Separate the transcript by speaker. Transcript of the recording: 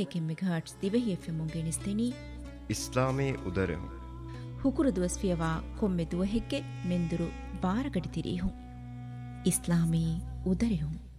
Speaker 1: 101 megahertz ದಿವೆಹಿ FM ಮುಂಗೆನಿಸ್ತೇನಿ
Speaker 2: Islami ಉದರೆಹು
Speaker 1: ಹುಕುರು ದುವಸ್ಫಿಯವಾ ಕೊಮ್ಮೆ ದುವಹೆಗ್ಗೆ ಮೆಂದುರು ಬಾರಗಡಿ ತಿರಿಹು Islami ಉದರೆಹು